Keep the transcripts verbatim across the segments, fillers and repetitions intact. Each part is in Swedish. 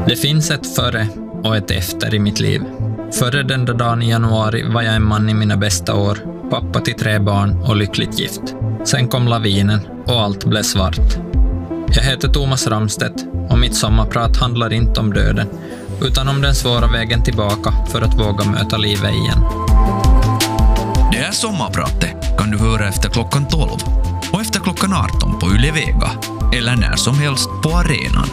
Det finns ett före och ett efter i mitt liv. Före den där dagen i januari var jag en man i mina bästa år, pappa till tre barn och lyckligt gift. Sen kom lavinen och allt blev svart. Jag heter Thomas Ramstedt och mitt sommarprat handlar inte om döden, utan om den svåra vägen tillbaka för att våga möta livet igen. Det här sommarpratet kan du höra efter klockan tolv och efter klockan arton på Yle Vega eller när som helst på arenan.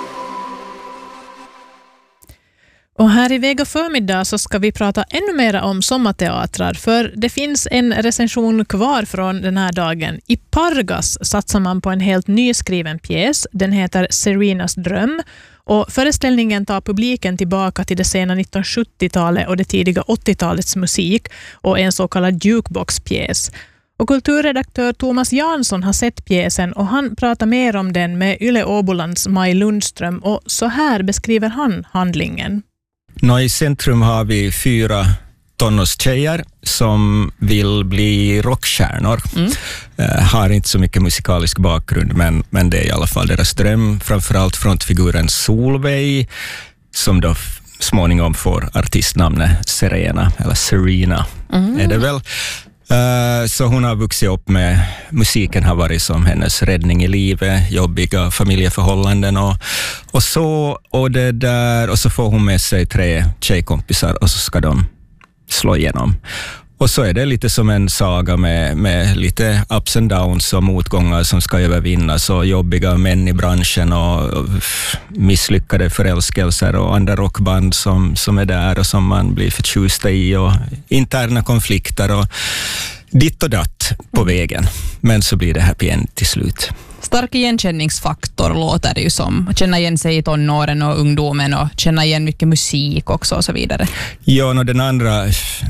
Och här i Vega förmiddag så ska vi prata ännu mer om sommarteatrar, för det finns en recension kvar från den här dagen. I Pargas satsar man på en helt nyskriven pjäs. Den heter Serenas dröm och föreställningen tar publiken tillbaka till det sena nittonhundrasjuttiotalet och det tidiga åttiotalets musik och en så kallad jukebox-pjäs. Och kulturredaktör Thomas Jansson har sett pjäsen och han pratar mer om den med Yle Åbolands Maj Lundström, och så här beskriver han handlingen. Nå, i centrum har vi fyra tonårstjejer som vill bli rockstjärnor. Mm. Uh, har inte så mycket musikalisk bakgrund, men, men det är i alla fall deras dröm. Framförallt frontfiguren Solveig, som då f- småningom får artistnamnet Serena, eller Serena mm. är det väl. Uh, så hon har vuxit upp med, musiken har varit som hennes räddning i livet, jobbiga familjeförhållanden och, och så, och det där, och så får hon med sig tre tjejkompisar och så ska de slå igenom. Och så är det lite som en saga med, med lite ups and downs och motgångar som ska övervinnas och jobbiga män i branschen och misslyckade förälskelser och andra rockband som, som är där och som man blir förtjusta i och interna konflikter och ditt och datt på vägen. Men så blir det happy end till slut. Stark igenkänningsfaktor låter det ju som. Känna igen sig i tonåren och ungdomen och känna igen mycket musik också och så vidare. Ja, och den andra,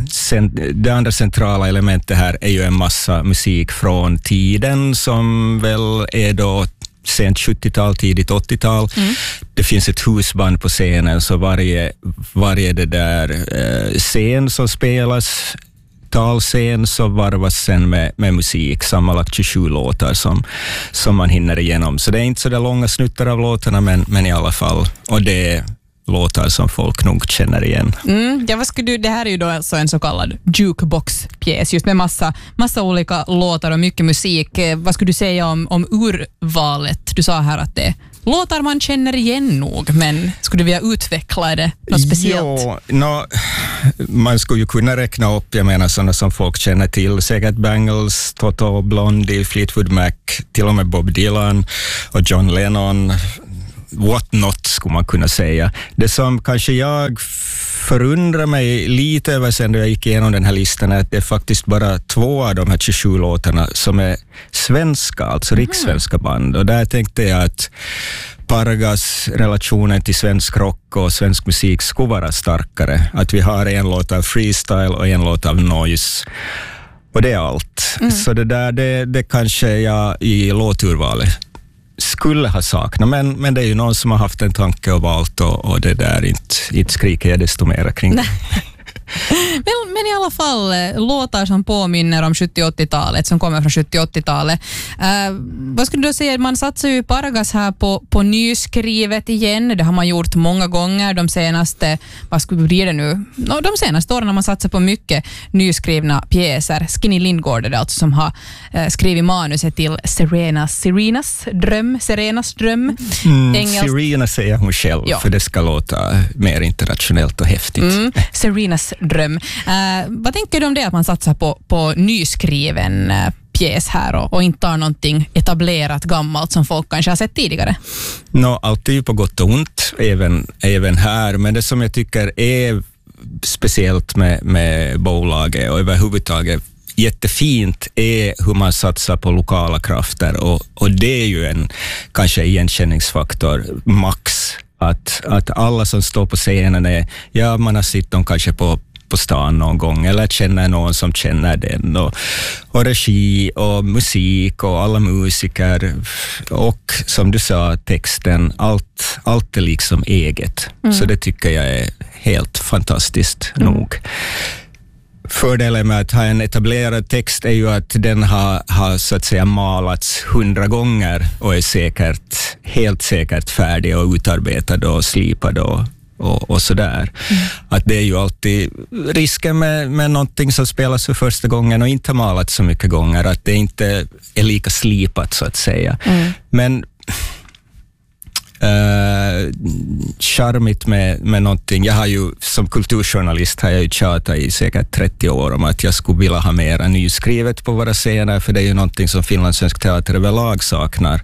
det andra centrala elementet här är ju en massa musik från tiden som väl är då sent sjuttiotal, tidigt åttiotal. Mm. Det finns ett husband på scenen, så varje, varje det där eh, scen som spelas, talscen, så varvas sen med, med musik, sammanlagt tjugosju låtar som, som man hinner igenom. Så det är inte så där långa snuttar av låtarna, men, men i alla fall. Och det är låtar som folk nog känner igen. Mm, ja, vad skulle du, det här är ju då alltså en så kallad jukebox-pjäs, just med massa, massa olika låtar och mycket musik. Vad skulle du säga om, om urvalet? Du sa här att det låtar man känner igen nog, men skulle du vilja utveckla det något speciellt? Jo, no, man skulle ju kunna räkna upp, jag menar sådana som folk känner till, säkert Bangles, Toto, Blondie, Fleetwood Mac, till och med Bob Dylan och John Lennon, what not skulle man kunna säga. Det som kanske jag förundrar mig lite över sen då jag gick igenom den här listan är att det är faktiskt bara två av de här tjugosju låtarna som är svenska, alltså mm. rikssvenska band. Och där tänkte jag att Pargas relationen till svensk rock och svensk musik skulle vara starkare. Att vi har en låt av freestyle och en låt av noise. Och det är allt. Mm. Så det där, det, det kanske jag i låturvalet skulle ha saknat, men, men det är ju någon som har haft en tanke och valt och, och det där inte, inte skriker jag desto mer kring det. men, men i alla fall låtar som påminner om sjuttio-åttiotalet, som kommer från sjuttio-åttiotalet. Uh, vad skulle du säga, man satsar ju Pargas här på, på nyskrivet igen. Det har man gjort många gånger de senaste, vad skulle bli det nu? No, de senaste åren har man satsat på mycket nyskrivna pjäser. Skinny Lindgård är det alltså som har uh, skrivit manuset till Serenas, Serenas dröm, Serenas dröm. Mm, Engels... Serena säger hon själv, ja. För det ska låta mer internationellt och häftigt. Mm, Serenas dröm. Uh, vad tänker du om det att man satsar på, på nyskriven uh, pjäs här och, och inte har någonting etablerat gammalt som folk kanske har sett tidigare? No, allt är ju på gott och ont, även, även här. Men det som jag tycker är speciellt med, med bolaget och överhuvudtaget jättefint är hur man satsar på lokala krafter. Och, och det är ju en kanske igenkänningsfaktor max. Att, att alla som står på scenen är, ja, man har sett dem kanske på, på stan någon gång eller känner någon som känner den och, och regi och musik och alla musiker och som du sa, texten, allt, allt är liksom eget. Mm. Så det tycker jag är helt fantastiskt mm. nog. Fördelen med att ha en etablerad text är ju att den har, har så att säga malats hundra gånger och är säkert, helt säkert färdig och utarbetad och slipad och, och, och sådär. Mm. Att det är ju alltid risken med, med någonting som spelas för första gången och inte malats så mycket gånger, att det inte är lika slipat så att säga. Mm. Men Uh, charmigt med, med någonting. Jag har ju som kulturjournalist har jag ju tjatat i säkert trettio år om att jag skulle vilja ha mera nyskrivet på våra scener, för det är ju någonting som finlandssvensk teater överlag saknar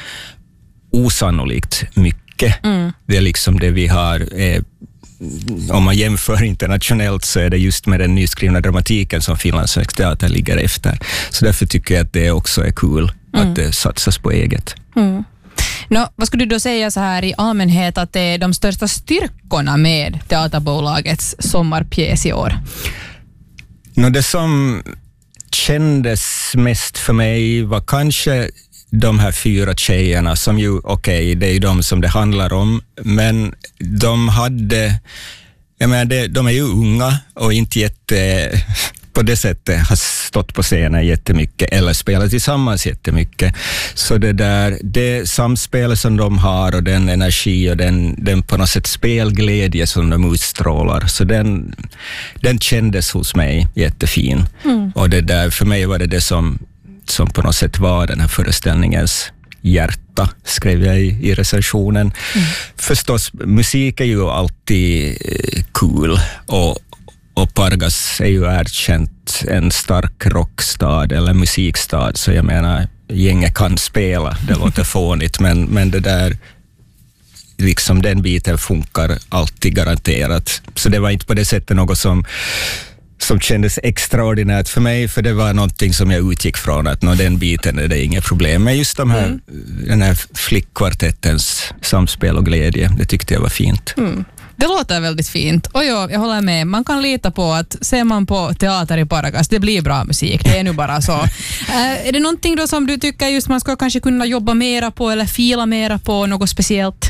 osannolikt mycket. Mm. Det är liksom det vi har eh, om man jämför internationellt så är det just med den nyskrivna dramatiken som finlandssvensk teater ligger efter. Så därför tycker jag att det också är kul mm. att det satsas på eget. Mm. Nå, vad skulle du då säga så här i allmänhet att det är de största styrkorna med teaterbolagets sommarpjäs i år? Nå, det som kändes mest för mig var kanske de här fyra tjejerna som ju, okej, okay, det är ju de som det handlar om, men de hade, jag menar, det, de är ju unga och inte jätte... på det sättet har stått på scenen jättemycket eller spelat tillsammans jättemycket. Så det där, det samspel som de har och den energi och den, den på något sätt spelglädje som de utstrålar, så den, den kändes hos mig jättefin. Mm. Och det där, för mig var det det som, som på något sätt var den här föreställningens hjärta, skrev jag i, i recensionen. Mm. Förstås, musik är ju alltid eh, cool och Och Pargas är ju erkänt en stark rockstad eller musikstad, så jag menar, gänget kan spela, det låter fånigt, men, men det där, liksom den biten funkar alltid garanterat. Så det var inte på det sättet något som, som kändes extraordinärt för mig, för det var någonting som jag utgick från, att nå, den biten är det inget problem. Men just de här, mm. den här flickkvartettens samspel och glädje, det tyckte jag var fint. Mm. Det låter väldigt fint. Och ja, jag håller med. Man kan lita på att ser man på teater i Pargas, det blir bra musik. Det är nu bara så. äh, är det någonting då som du tycker just man ska kanske kunna jobba mera på eller fila mera på, något speciellt?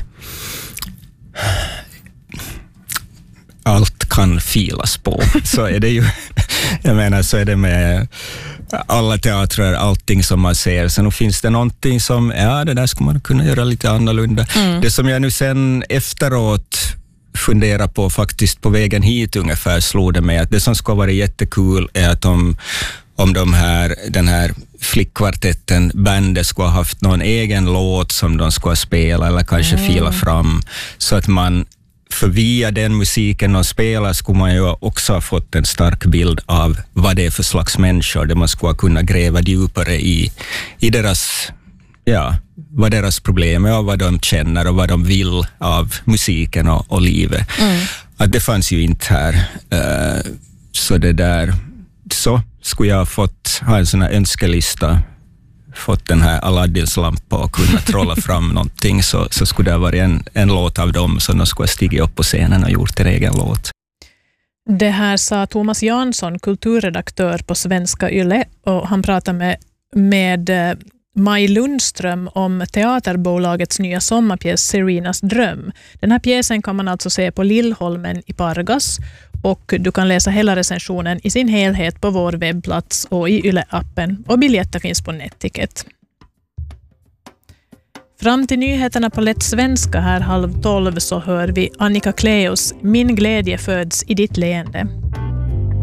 Allt kan filas på. Så är det ju. Jag menar, så är det med alla teatrar, allting som man ser. Så nu finns det någonting som, ja, det där ska man kunna göra lite annorlunda. Mm. Det som jag nu sen efteråt fundera på, faktiskt på vägen hit ungefär, slog det mig att det som ska vara jättekul är att om, om de här, den här flickkvartetten, bandet skulle ha haft någon egen låt som de ska spela eller kanske mm. fila fram, så att man, för via den musiken de spelar skulle man ju också ha fått en stark bild av vad det är för slags människor, där man skulle kunna gräva djupare i, i deras, ja, vad deras problem är och vad de känner och vad de vill av musiken och, och livet. Mm. Att det fanns ju inte här. Uh, så det där, så skulle jag ha fått ha en sån här önskelista, fått den här Aladdins lampa och kunna trolla fram någonting, så, så skulle det ha varit en, en låt av dem som de skulle ha stigit upp på scenen och gjort en egen låt. Det här sa Thomas Jansson, kulturredaktör på Svenska Yle, och han pratade med, med Maj Lundström om teaterbolagets nya sommarpjäs Serenas dröm. Den här pjäsen kan man alltså se på Lillholmen i Pargas, och du kan läsa hela recensionen i sin helhet på vår webbplats och i Yle-appen, och biljetter finns på Netticket. Fram till nyheterna på Lätt Svenska här halv tolv så hör vi Annika Kleos Min glädje föds i ditt leende.